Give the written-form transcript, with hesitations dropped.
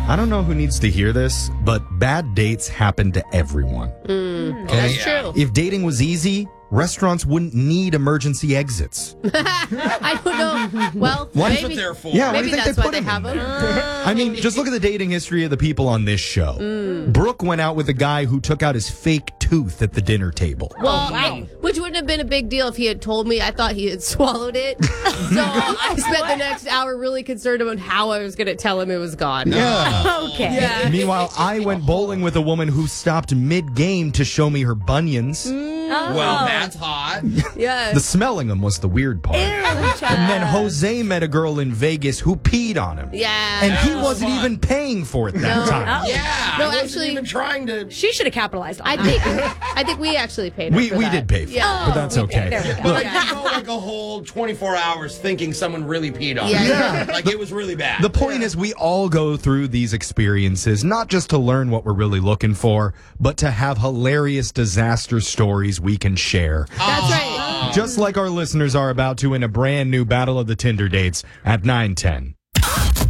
I don't know who needs to hear this, but bad dates happen to everyone. That's true. If dating was easy, restaurants wouldn't need emergency exits. I don't know. Well, That's maybe, what they're for. Yeah, what do maybe you think that's they why put they them have in them. I mean, just look at the dating history of the people on this show. Brooke went out with a guy who took out his fake tooth at the dinner table. Well, which wouldn't have been a big deal if he had told me. I thought he had swallowed it. So I spent the next hour really concerned about how I was going to tell him it was gone. Yeah. Okay. Yeah. Meanwhile, I went bowling with a woman who stopped mid-game to show me her bunions. Well, that's hot. Yeah. The smelling them was the weird part. And then Jose met a girl in Vegas who peed on him. Yeah. And he That was wasn't fun. even paying for it that time. Yeah. No, I wasn't actually- even trying to. She should have capitalized on I think we actually paid her We for that. did pay for Yeah. it, but that's okay. But I did go like a whole 24 hours thinking someone really peed on me. Yeah. Like it was really bad. The point is, we all go through these experiences, not just to learn what we're really looking for, but to have hilarious disaster stories we can share. That's right. Just like our listeners are about to in a brand new Battle of the Tinder Dates at 9:10.